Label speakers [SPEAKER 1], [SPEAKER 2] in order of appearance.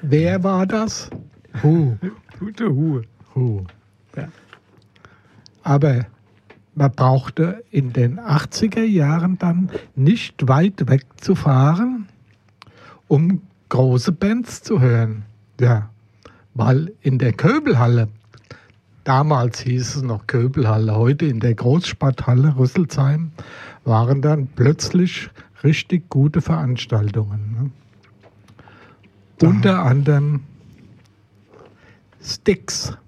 [SPEAKER 1] Wer war das? Who.
[SPEAKER 2] Who.
[SPEAKER 1] Ja. Aber man brauchte in den 80er Jahren dann nicht weit weg zu fahren, um große Bands zu hören. Ja, weil in der Köbelhalle, damals hieß es noch Köbelhalle, heute in der Großsporthalle Rüsselsheim, waren dann plötzlich richtig gute Veranstaltungen. Ne? Unter anderem Styx.